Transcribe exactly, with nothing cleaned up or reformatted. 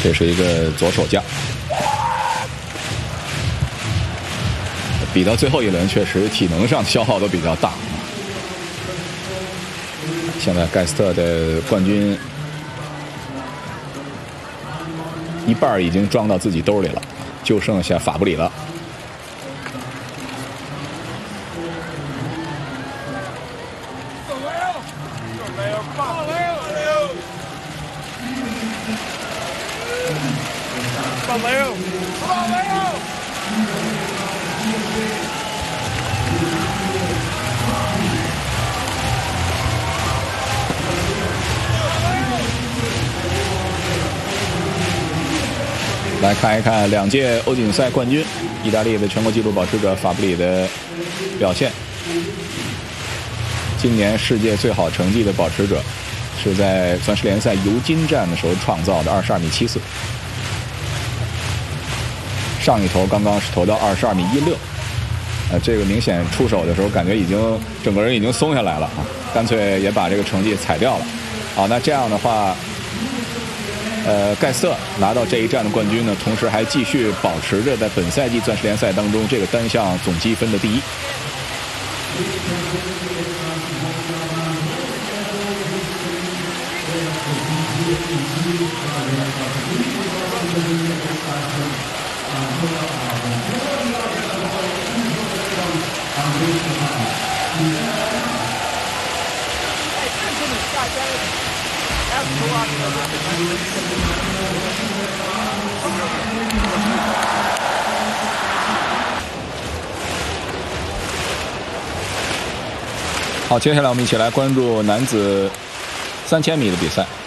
这是一个左手架。比到最后一轮，确实体能上消耗都比较大。现在盖斯特的冠军一半已经装到自己兜里了，就剩下法布里了。来看一看两届欧锦赛冠军意大利的全国纪录保持者法布里的表现。今年世界最好成绩的保持者是在钻石联赛尤金站的时候创造的二十二米七四，上一投刚刚是投到二十二米一六，呃，这个明显出手的时候感觉已经整个人已经松下来了啊，干脆也把这个成绩踩掉了。好，那这样的话。呃，盖斯特拿到这一站的冠军呢，同时还继续保持着在本赛季钻石联赛当中这个单项总积分的第一。好，接下来我们一起来关注男子三千米的比赛。